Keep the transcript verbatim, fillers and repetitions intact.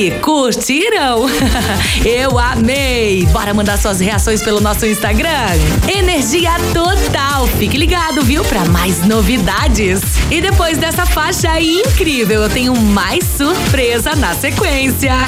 aí, curtiram? Eu amei! Bora mandar suas reações pelo nosso Instagram? Energia total! Fique ligado, viu? Pra mais novidades. E depois dessa faixa incrível, eu tenho mais surpresa na sequência.